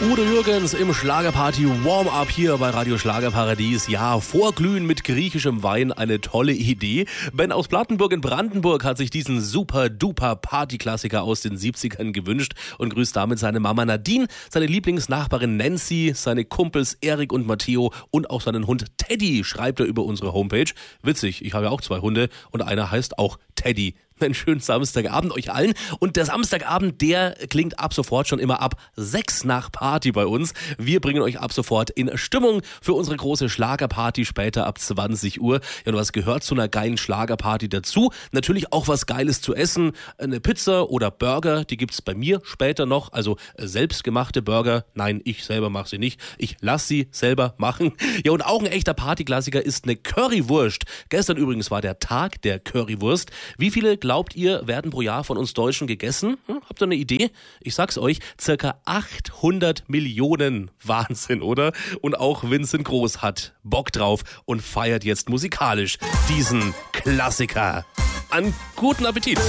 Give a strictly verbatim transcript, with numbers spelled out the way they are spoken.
Udo Jürgens im Schlagerparty Warm-Up hier bei Radio Schlagerparadies. Ja, vorglühen mit griechischem Wein, eine tolle Idee. Ben aus Plattenburg in Brandenburg hat sich diesen super-duper Partyklassiker aus den siebzigern gewünscht und grüßt damit seine Mama Nadine, seine Lieblingsnachbarin Nancy, seine Kumpels Erik und Matteo und auch seinen Hund Teddy, schreibt er über unsere Homepage. Witzig, ich habe ja auch zwei Hunde und einer heißt auch Teddy. Einen schönen Samstagabend euch allen. Und der Samstagabend, der klingt ab sofort schon immer ab sechs nach Party bei uns. Wir bringen euch ab sofort in Stimmung für unsere große Schlagerparty später ab zwanzig Uhr. Ja, und was gehört zu einer geilen Schlagerparty dazu? Natürlich auch was Geiles zu essen. Eine Pizza oder Burger, die gibt's bei mir später noch. Also selbstgemachte Burger. Nein, ich selber mache sie nicht. Ich lasse sie selber machen. Ja, und auch ein echter Partyklassiker ist eine Currywurst. Gestern übrigens war der Tag der Currywurst. Wie viele glaubt ihr, werden pro Jahr von uns Deutschen gegessen? Hm, habt ihr eine Idee? Ich sag's euch, circa achthundert Millionen. Wahnsinn, oder? Und auch Vincent Groß hat Bock drauf und feiert jetzt musikalisch diesen Klassiker. Einen guten Appetit!